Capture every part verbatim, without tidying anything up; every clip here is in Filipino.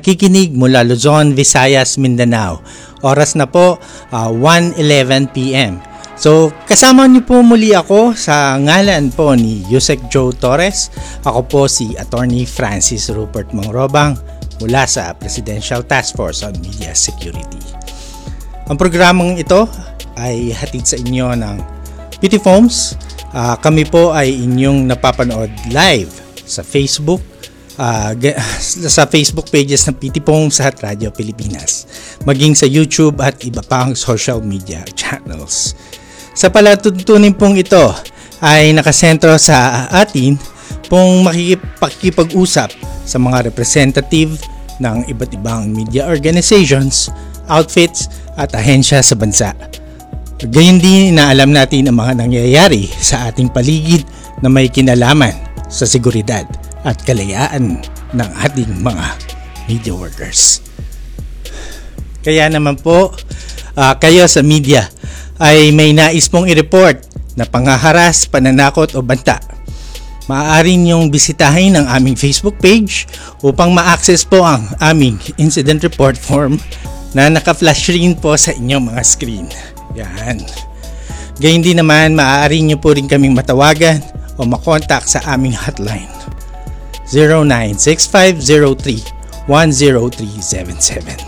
nakikinig mula Luzon, Visayas, Mindanao. Oras na po uh, one eleven p m So kasama niyo po muli ako sa ngalan po ni Yusek Joe Torres. Ako po si Attorney Francis Rupert Mangrobang mula sa Presidential Task Force on Media Security. Ang programang ito ay hatid sa inyo ng P T Foams. Uh, kami po ay inyong napapanood live sa Facebook, uh, sa Facebook pages ng P T Foams at Radyo Pilipinas, maging sa YouTube at iba pang social media channels. Sa palatuntunin pong ito ay nakasentro sa atin pong makikipag-usap sa mga representative ng iba't ibang media organizations, outfits at ahensya sa bansa. Gayun din na alam natin ang mga nangyayari sa ating paligid na may kinalaman sa seguridad at kalayaan ng ating mga media workers. Kaya naman po, uh, kayo sa media ay may nais pong i-report na panghaharas, pananakot o banta. Maaari niyong bisitahin ang aming Facebook page upang ma-access po ang aming incident report form na naka-flash rin po sa inyong mga screen. Yan. Gayun din naman, maaari niyo po rin kaming matawagan o makontak sa aming hotline zero nine six five zero three one zero three seven seven.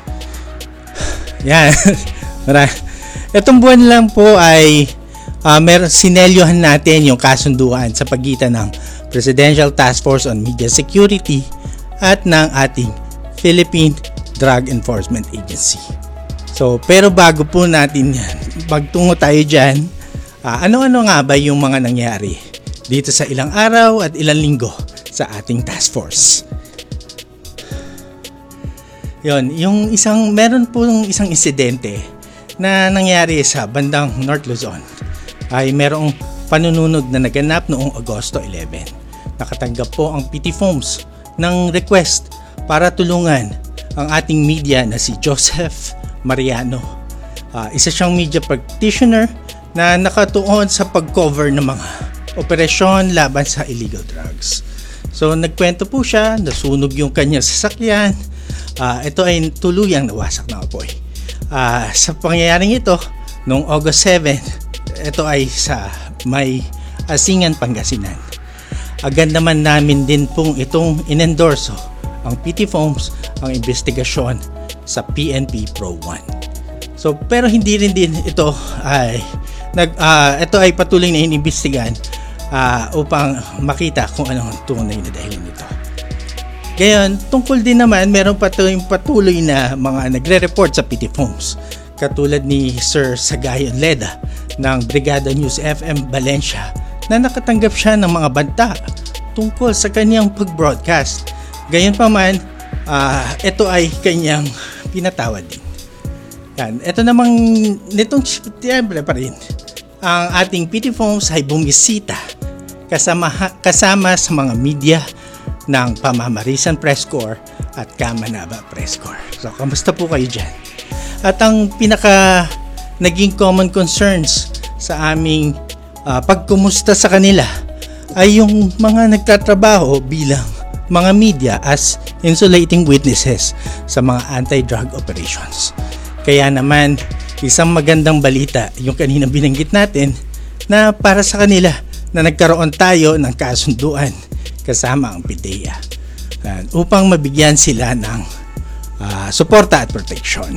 Yan. Itong buwan lang po ay uh, mer- sinelyohan natin yung kasunduan sa pagitan ng Presidential Task Force on Media Security at ng ating Philippine Drug Enforcement Agency. So, pero bago po natin yan, magtungo tayo dyan, uh, ano-ano nga ba yung mga nangyari dito sa ilang araw at ilang linggo sa ating task force? Yon, yung isang, meron po yung isang insidente na nangyari sa bandang North Luzon ay merong panununod na naganap noong Agosto eleven. Nakatanggap po ang P T Foams ng request para tulungan ang ating media na si Joseph Mariano. Uh, isa siyang media practitioner na nakatuon sa pag-cover ng mga operasyon laban sa illegal drugs. So nagkwento po siya, nasunog yung kanyang sasakyan. Uh, ito ay tuluyang nawasak na apoy. Uh, sa pangyayaring ito, noong August seventh, ito ay sa may Asingan, Pangasinan. Agad naman namin din pong itong inendorso ang P T Foams ang investigasyon sa P N P Pro one. So pero hindi rin din ito ay nag uh, ito ay patuloy na inimbestigahan uh, upang makita kung anong tunay na dahilan nito. Gayon, tungkol din naman meron patuloy patuloy na mga nagre-report sa P T Foams katulad ni Sir Sagayon Leda ng Brigada News F M Valencia na nakatanggap siya ng mga banta tungkol sa kanyang pag-broadcast. Gayon pa man, uh, ito ay kanyang pinatawad din. Yan. Ito namang nitong Setyembre pa rin, ang ating P T Foams ay bumisita kasama, kasama sa mga media ng Pamamarisan Press Corps at Kamanaba Press Corps. So, kamusta po kayo dyan? At ang pinaka naging common concerns sa aming uh, pagkumusta sa kanila ay yung mga nagtatrabaho bilang mga media as insulating witnesses sa mga anti-drug operations. Kaya naman, isang magandang balita yung kanina binanggit natin na para sa kanila na nagkaroon tayo ng kasunduan kasama ang P D E A uh, upang mabigyan sila ng uh, suporta at protection.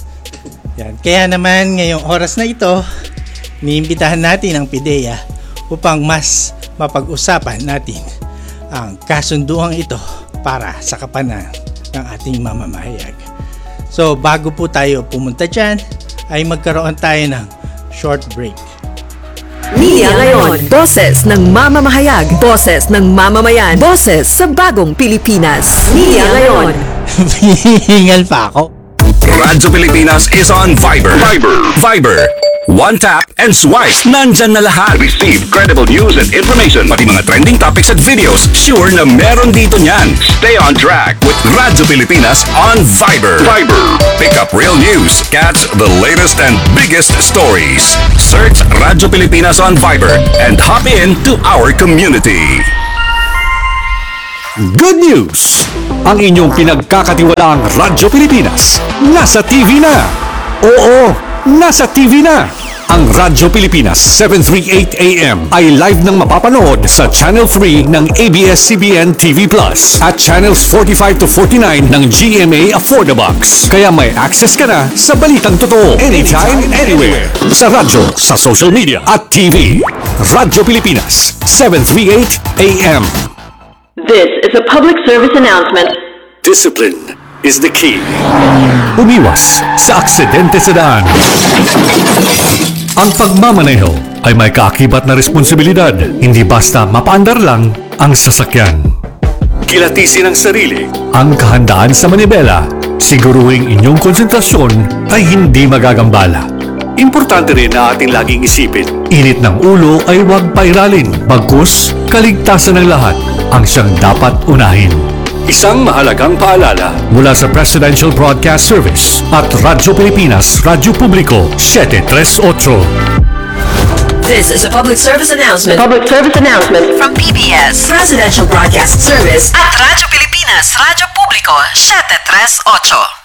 Yan. Kaya naman ngayong oras na ito, niimbitahan natin ang P D E A upang mas mapag-usapan natin ang kasunduang ito para sa kapakanan ng ating mamamahayag. So bago po tayo pumunta dyan, ay magkaroon tayo ng short break. Media ngayon, boses ng mamamahayag, boses ng mamamayan, boses sa bagong Pilipinas. Media ngayon. Hingal pa ako. Radyo Pilipinas is on Viber. Viber. Viber. One tap and swipe. Nandyan na lahat. Receive credible news and information. Pati mga trending topics at videos. Sure na meron dito niyan. Stay on track with Radyo Pilipinas on Viber. Viber. Pick up real news. Catch the latest and biggest stories. Search Radyo Pilipinas on Viber and hop in to our community. Good news! Ang inyong pinagkakatiwalaang Radyo Pilipinas nasa T V na! Oo, nasa T V na! Ang Radyo Pilipinas seven thirty-eight A M ay live nang mapapanood sa Channel three ng A B S C B N T V Plus at Channels forty-five to forty-nine ng G M A Affordabox. Kaya may access ka na sa balitang totoo anytime, anywhere. Sa radyo, sa social media at T V. Radyo Pilipinas seven thirty-eight A M. This is a public service announcement. Discipline is the key. Umiwas sa aksidente sa daan. Ang pagmamaneho ay may kaakibat na responsibilidad, hindi basta mapaandar lang ang sasakyan. Kilatisin ang sarili, ang kahandaan sa manibela, siguruhing inyong konsentrasyon ay hindi magagambala. Importante rin na ating laging isipin, init ng ulo ay huwag pairalin, bagkus kaligtasan ng lahat ang siyang dapat unahin. Isang mahalagang paalala mula sa Presidential Broadcast Service at Radyo Pilipinas, Radyo Publiko seven thirty-eight. This is a public service announcement Public service announcement. from P B S Presidential Broadcast Service at Radyo Pilipinas, Radyo Publiko seven thirty-eight.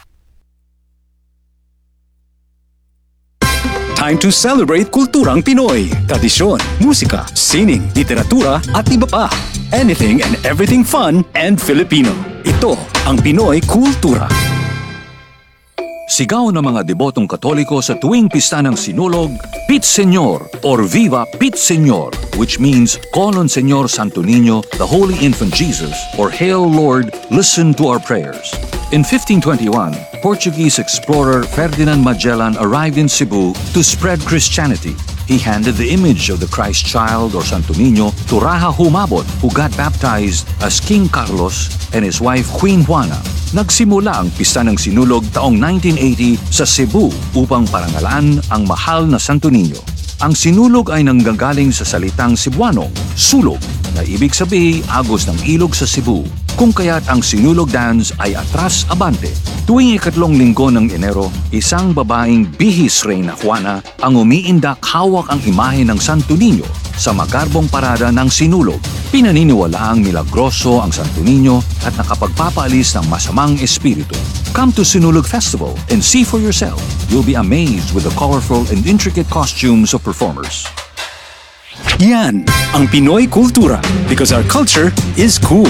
Time to celebrate kulturang Pinoy, tradisyon, musika, sining, literatura at iba pa. Anything and everything fun and Filipino. Ito ang Pinoy Kultura. Sigaw ng mga debotong Katoliko sa tuwing pista ng Sinulog, Pit Señor or Viva Pit Señor, which means Call on Señor Santo Niño, the Holy Infant Jesus, or Hail Lord, listen to our prayers. In fifteen twenty-one, Portuguese explorer Ferdinand Magellan arrived in Cebu to spread Christianity. He handed the image of the Christ child or Santo Niño to Raja Humabon, who got baptized as King Carlos and his wife Queen Juana. Nagsimula ang pista ng Sinulog taong nineteen eighty sa Cebu upang parangalan ang mahal na Santo Niño. Ang Sinulog ay nanggagaling sa salitang Cebuano, sulog, na ibig sabihin agos ng ilog sa Cebu, kung kaya't ang Sinulog dance ay atras abante. Tuwing ikatlong linggo ng Enero, isang babaeng bihis Reyna Juana ang umiindak hawak ang imahe ng Santo Niño sa magarbong parada ng Sinulog. Pinaniniwalaang milagroso ang Santo Niño at nakapagpapaalis ng masamang espiritu. Come to Sinulog Festival and see for yourself. You'll be amazed with the colorful and intricate costumes of performers. Yan ang Pinoy Kultura because our culture is cool.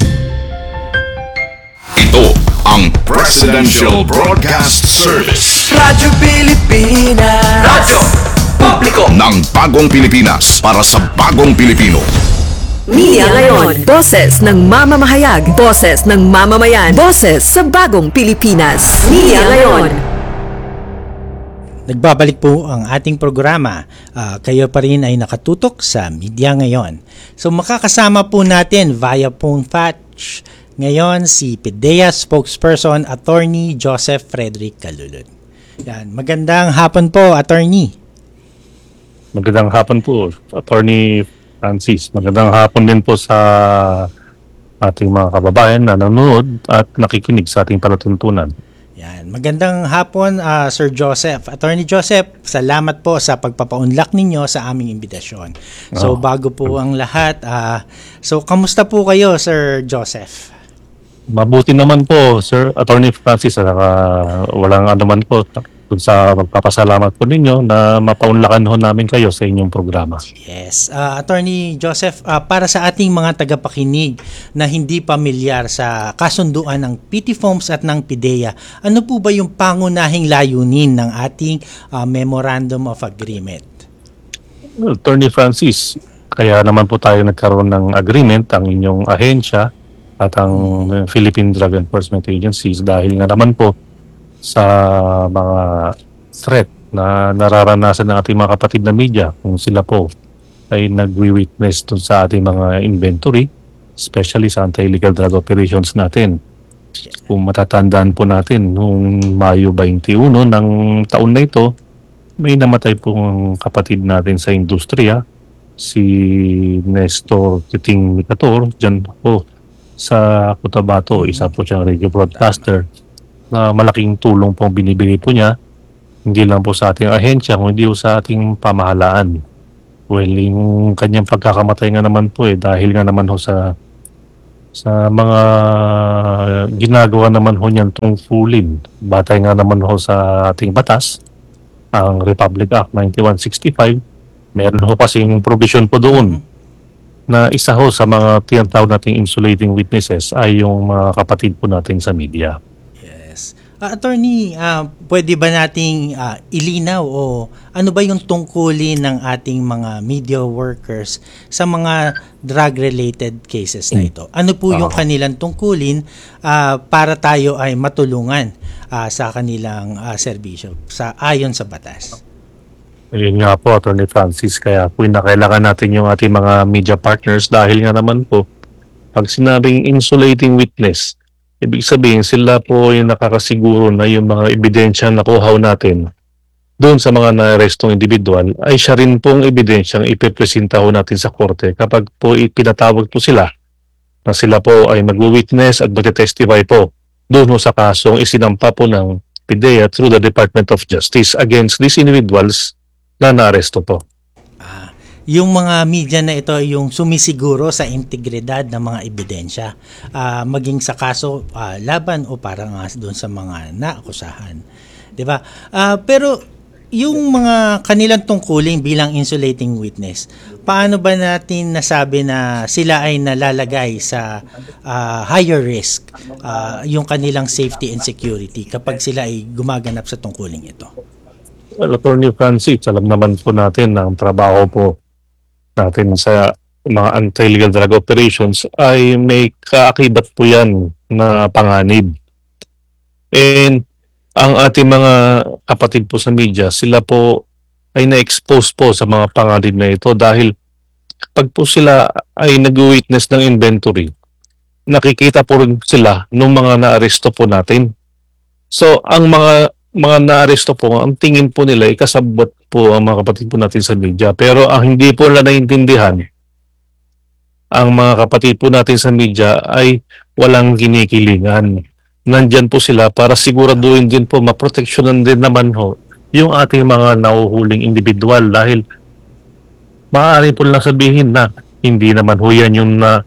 Ito ang Presidential Broadcast Service Radyo Pilipinas. Radyo Publiko ng Bagong Pilipinas para sa Bagong Pilipino. Media ngayon, boses ng mamamahayag, boses ng mamamayan, boses sa bagong Pilipinas. Media ngayon. Nagbabalik po ang ating programa. Uh, kayo pa rin ay nakatutok sa Media Ngayon. So makakasama po natin via phone patch ngayon si P D E A spokesperson Attorney Joseph Frederick Calulod. Yan, magandang hapon po, Attorney. Magandang hapon po, Attorney Francis. Magandang hapon din po sa ating mga kababayan na nanonood at nakikinig sa ating palatuntunan. Yan, magandang hapon, uh, Sir Joseph. Attorney Joseph, salamat po sa pagpapaunlak ninyo sa aming imbitasyon. So, Oh. bago po ang lahat, uh, so, kamusta po kayo, Sir Joseph? Mabuti naman po, Sir Attorney Francis. At uh, walang anuman po kung sa magpapasalamat po ninyo na mapaunlakan ho namin kayo sa inyong programa. Yes. Uh, Attorney Joseph, uh, para sa ating mga tagapakinig na hindi pamilyar sa kasunduan ng P T Foams at ng P D E A, ano po ba yung pangunahing layunin ng ating uh, Memorandum of Agreement? Attorney Francis, kaya naman po tayo nagkaroon ng agreement, ang inyong ahensya at ang Philippine Drug Enforcement Agencies, dahil nga naman po sa mga threat na nararanasan ng ating mga kapatid na media kung sila po ay nagwi-witness dun sa ating mga inventory, especially sa anti-illegal drug operations natin. Kung matatandaan po natin, noong Mayo twenty-one ng taon na ito, may namatay pong kapatid natin sa industriya, si Nestor Kiting Micator, dyan po sa Cotabato. Isa po siyang radio broadcaster na malaking tulong pong binibigay po niya, hindi lang po sa ating ahensya, kundi po sa ating pamahalaan. Well, yung kanyang pagkakamatay nga naman po eh, dahil nga naman ho sa sa mga ginagawa naman ho niyan tungkulin. Batay nga naman ho sa ating batas, ang Republic Act ninety-one sixty-five, meron ho kasing provision po doon na isa ho sa mga tinatawag nating insulating witnesses ay yung mga kapatid po natin sa media. Yes. Ah, attorney, ah, pwede ba nating ah, ilinaw o ano ba yung tungkulin ng ating mga media workers sa mga drug-related cases na ito? Ano po yung kanilang tungkulin ah, para tayo ay matulungan ah, sa kanilang ah, serbisyo sa ayon sa batas? Ayun nga po, Attorney Francis, kaya po kailangan natin yung ating mga media partners dahil nga naman po, pag sinabing insulating witness, ibig sabihin sila po yung nakakasiguro na yung mga ebidensya na kuhaw natin doon sa mga na-arrestong individual ay siya rin pong ebidensyang ipipresenta ho natin sa korte kapag po ipinatawag po sila na sila po ay mag-witness at mag-testify po doon ho sa kasong isinampa po ng PIDEA through the Department of Justice against these individuals na naaresto po. Ah, yung mga media na ito yung sumisiguro sa integridad ng mga ebidensya, ah, maging sa kaso ah, laban o para nga doon sa mga naakusahan. 'Di ba? Ah, pero yung mga kanilang tungkulin bilang insulating witness, paano ba natin nasabi na sila ay nalalagay sa ah, higher risk ah, yung kanilang safety and security kapag sila ay gumaganap sa tungkulin ito? Well, Attorney Francis, alam naman po natin na ang trabaho po natin sa mga anti-illegal drug operations ay may kaakibat po yan na panganib. And ang ating mga kapatid po sa media, sila po ay na-expose po sa mga panganib na ito dahil pag po sila ay nag-witness ng inventory, nakikita po rin sila ng mga na-aresto po natin. So, ang mga mga naaresto po, ang tingin po nila, ikasabot po ang mga kapatid po natin sa media. Pero ang hindi po nila naintindihan, ang mga kapatid po natin sa media ay walang ginikilingan. Nandyan po sila para siguraduhin din po, maproteksyonan din naman ho yung ating mga nahuhuling individual dahil maaari po lang sabihin na hindi naman ho yan yung, na,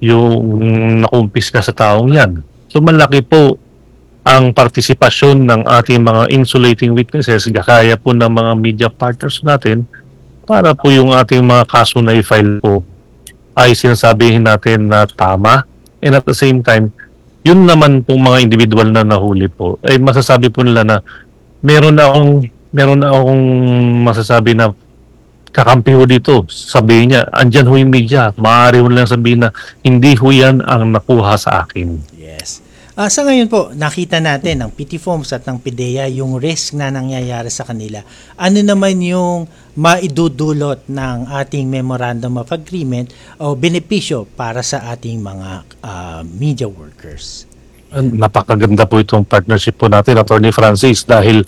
yung nakumpis ka sa taong yan. So malaki po ang partisipasyon ng ating mga insulating witnesses, gakaya po ng mga media partners natin para po yung ating mga kaso na i-file po ay sinasabihin natin na tama. And at the same time, yun naman pong mga individual na nahuli po, ay masasabi po nila na meron na akong, meron na akong masasabi na kakampi ho dito. Sabihin niya, andyan ho yung media. Maaari ho lang sabihin na hindi ho yan ang nakuha sa akin. Yes. Uh, sa ngayon po, nakita natin ng P T Foams at ng PIDEA yung risk na nangyayari sa kanila. Ano naman yung maidudulot ng ating Memorandum of Agreement o benepisyo para sa ating mga uh, media workers? Napakaganda po itong partnership po natin, Attorney Francis, dahil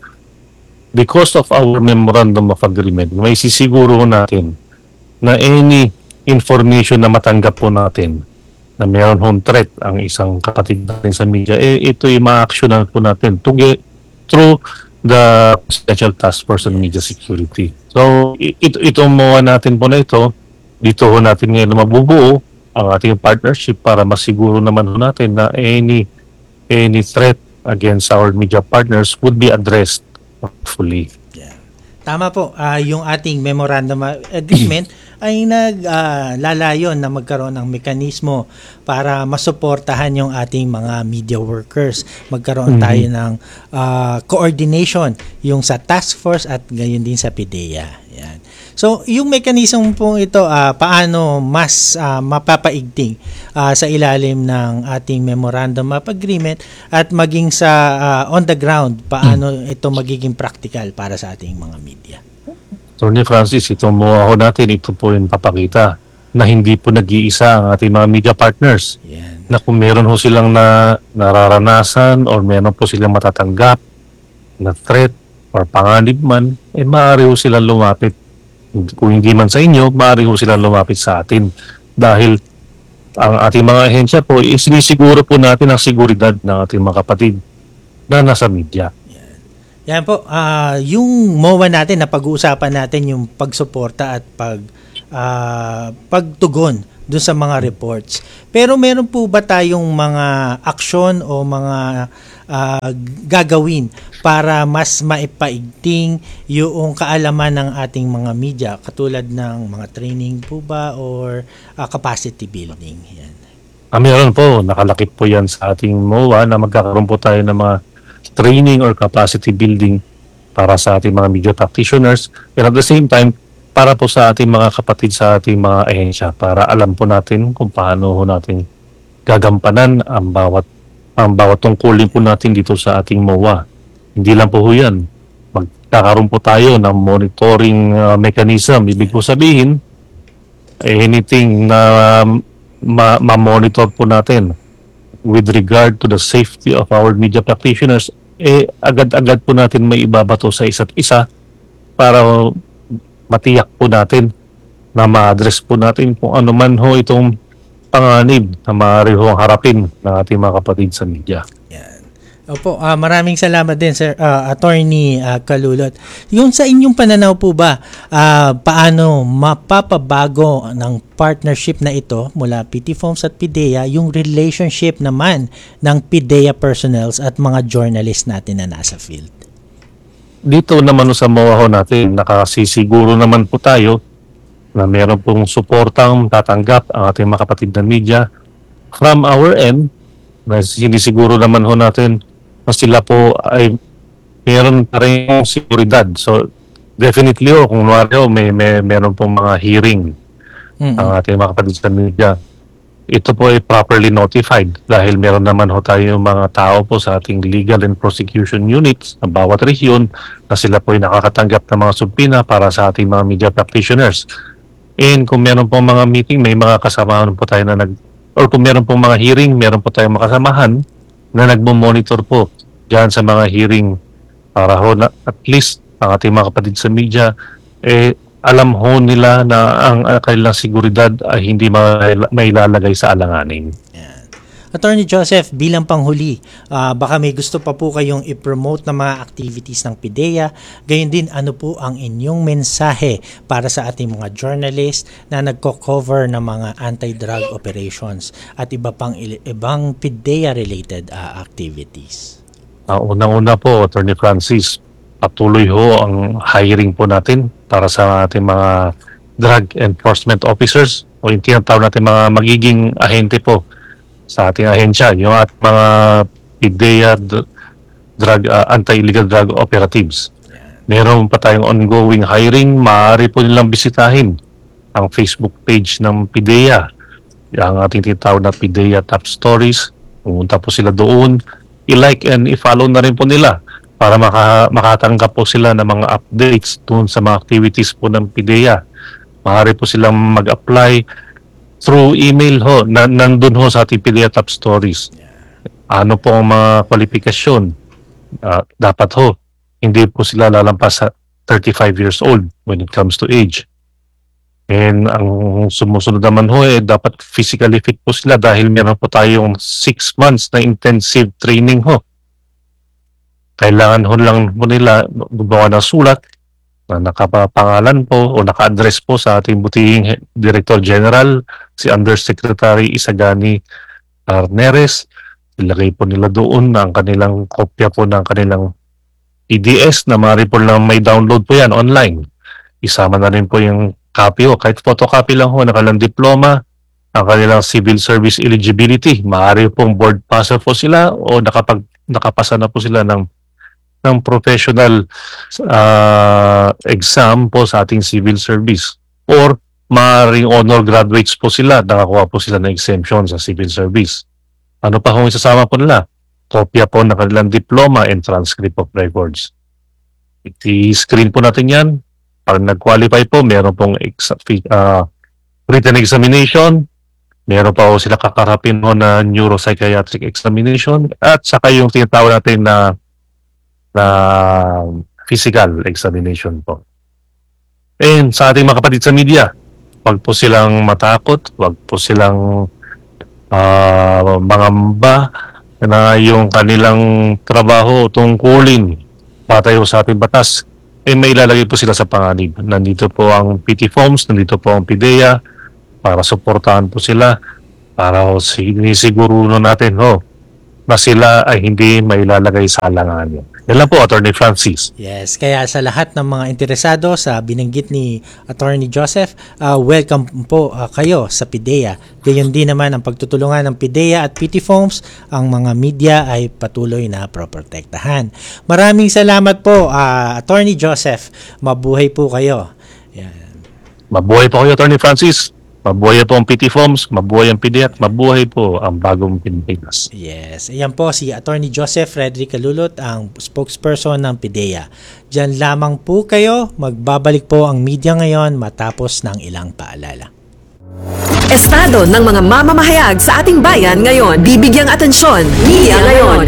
because of our Memorandum of Agreement, may sisiguro natin na any information na matanggap po natin na mayroon home threat ang isang kapatid natin sa media, eh, ito yung ma-actionan po natin to get through the Special Task Force on Media Security. So, ito, itong mga natin po na ito, dito ho natin ngayon mabubuo ang ating partnership para masiguro naman ho natin na any any threat against our media partners would be addressed fully. Yeah. Tama po, uh, yung ating Memorandum of Agreement ay naglalayon uh, na magkaroon ng mekanismo para masuportahan yung ating mga media workers. Magkaroon mm-hmm. tayo ng uh, coordination yung sa task force at gayon din sa PIDEA. Yan. So, yung mechanism po ito, uh, paano mas uh, mapapaigting uh, sa ilalim ng ating Memorandum of Agreement at maging sa uh, on the ground, paano mm-hmm. ito magiging practical para sa ating mga media. Attorney Francis, itong mga ako natin, ito po yung papakita na hindi po nag-iisa ang ating mga media partners. Yan. Na kung meron ho silang na, nararanasan or meron po silang matatanggap na threat or panganib man, eh maaari ho silang lumapit. Kung hindi man sa inyo, maaari ho silang lumapit sa atin. Dahil ang ating mga ahensya po, isinisiguro po natin ang seguridad ng ating mga kapatid na nasa media. Yan po, uh, yung M O A natin na pag-uusapan natin yung pagsuporta at pag uh, pagtugon dun sa mga reports. Pero meron po ba tayong mga aksyon o mga uh, gagawin para mas maipaigting yung kaalaman ng ating mga media katulad ng mga training po ba or uh, capacity building? Yan. Ah, meron po, nakalakip po yan sa ating M O A na magkakaroon po tayo ng mga training or capacity building para sa ating mga media practitioners. Pero at the same time, para po sa ating mga kapatid sa ating mga ahensya, para alam po natin kung paano ho natin gagampanan ang bawat ang bawat tungkulin po natin dito sa ating M O A. Hindi lang po ho yan. Magkakaroon po tayo ng monitoring uh, mechanism. Ibig po sabihin, anything na um, ma- ma-monitor po natin with regard to the safety of our media practitioners, eh agad-agad po natin may ibabato sa isa't isa para matiyak po natin na ma-address po natin kung ano man ho itong panganib na maaari ho harapin ng ating mga kapatid sa media. Opo, uh, maraming salamat din Sir uh, Attorney uh, Kalulot. Yung sa inyong pananaw po ba, uh, paano mapapabago ng partnership na ito mula P T Foams at PIDEA yung relationship naman ng PIDEA personnels at mga journalists natin na nasa field? Dito naman sa M O A ho natin, nakasisiguro naman po tayo na meron pong suportang tatanggap ang ating mga kapatid na media from our end, na sinisiguro naman ho natin na sila po ay meron pa rin seguridad. So, definitely ho, kung wala ho, may, may meron pong mga hearing mm-hmm. ang ating mga kapatid sa media. Ito po ay properly notified dahil meron naman ho tayo mga tao po sa ating legal and prosecution units ng bawat rehiyon na sila po ay nakakatanggap ng mga subpina para sa ating mga media practitioners. And kung meron pong mga meeting, may mga kasamahan po tayo na nag or kung meron pong mga hearing, meron po tayong makasamahan na nagmo-monitor po diyan sa mga hearing para ho na at least ang ating mga kapatid sa media eh alam ho nila na ang uh, kanilang seguridad ay hindi mailalagay sa alanganin. Yeah. Attorney Joseph, bilang panghuli, uh, baka may gusto pa po kayong i-promote na mga activities ng PIDEA. Gayon din, ano po ang inyong mensahe para sa ating mga journalists na nagko-cover ng mga anti-drug operations at iba pang ibang PIDEA-related uh, activities? Uh, unang-una po, Attorney Francis, patuloy ho ang hiring po natin para sa ating mga drug enforcement officers o yung tinatawag natin mga magiging ahente po sa ating ahensya, yung at mga PIDEA drug, uh, anti-illegal drug operatives. Meron pa tayong ongoing hiring, maaari po nilang bisitahin ang Facebook page ng PIDEA, yung ating tinatawag na PIDEA Top Stories. Pumunta po sila doon, i-like and i-follow na rin po nila para maka, makatanggap po sila ng mga updates doon sa mga activities po ng PIDEA. Maaari po silang mag-apply through email ho, na, nandun ho sa ating PIDEA Top Stories. Ano po ang mga kwalifikasyon? Uh, dapat ho, hindi po sila lalampas sa thirty-five years old when it comes to age. And ang sumusunod naman ho, eh, dapat physically fit po sila dahil meron po tayong six months na intensive training ho. Kailangan ho lang po nila gumawa ng sulat na nakapangalan po o naka-address po sa ating butihing Director General, si Undersecretary Isagani Arneres. Ilagay po nila doon ang kanilang kopya po ng kanilang P D S na maaari po lang may download po yan online. Isama na rin po yung copy o kahit photocopy lang ho ng kanilang diploma, ang kanilang civil service eligibility. Maaari pong board passer po sila o nakapag, nakapasa na po sila ng ng professional uh, exam po sa ating civil service. Or maaaring honor graduates po sila, nakakuha po sila ng exemption sa civil service. Ano pa kung isasama po nila? Kopya po ng kanilang diploma and transcript of records. I-screen po natin yan. Pag nag-qualify po, meron pong ex- uh, written examination, meron pa po sila kakarapin po na neuropsychiatric examination, at saka yung tinatawag natin na na physical examination po. And sa ating mga kapatid sa media, wag po silang matakot, wag po silang uh, mangamba na yung kanilang trabaho tungkulin patayo sa ating batas, eh may ilalagay po sila sa panganib. Nandito po ang P T Foams, nandito po ang PIDEA, para suportahan po sila, para ho sinisiguro natin ho na sila ay hindi mailalagay sa alanganin. Yan lang po, Attorney Francis. Yes, kaya sa lahat ng mga interesado sa binanggit ni Attorney Joseph, uh, welcome po uh, kayo sa PIDEA. Gayon din naman ang pagtutulungan ng PIDEA at P T Foams, ang mga media ay patuloy na proprotektahan. Maraming salamat po, uh, Attorney Joseph. Mabuhay po kayo. Yan. Mabuhay po kayo, Attorney Francis. Mabuhay po ang P T Foams, mabuhay ang PIDEA, at mabuhay po ang bagong Pilipinas. Yes, ayan po si Attorney Joseph Frederick Calulot, ang spokesperson ng PIDEA. Diyan lamang po kayo, magbabalik po ang media ngayon matapos ng ilang paalala. Estado ng mga mamamahayag sa ating bayan ngayon. Bibigyang atensyon. Media ngayon.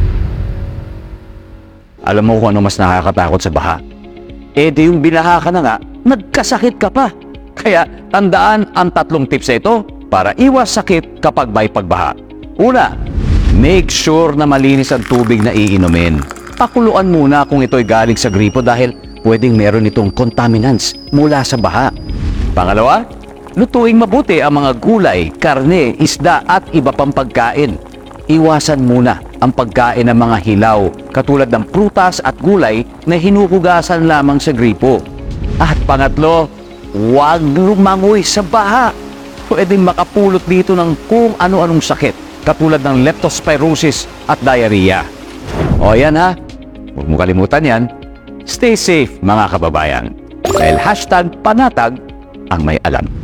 Alam mo kung ano mas nakakatakot sa baha? Eh di yung binaha ka na nga, nagkasakit ka pa. Kaya tandaan ang tatlong tips na ito para iwas sakit kapag may pagbaha. Una, make sure na malinis ang tubig na iinumin. Pakuluan muna kung ito'y galing sa gripo dahil pwedeng meron itong contaminants mula sa baha. Pangalawa, lutuing mabuti ang mga gulay, karne, isda at iba pang pagkain. Iwasan muna ang pagkain ng mga hilaw katulad ng prutas at gulay na hinuhugasan lamang sa gripo. At pangatlo, huwag lumangoy sa baha. Pwedeng makapulot dito ng kung ano-anong sakit katulad ng leptospirosis at diarrhea. O yan ha, huwag mo kalimutan yan. Stay safe mga kababayan. Dahil hashtag panatag ang may alam.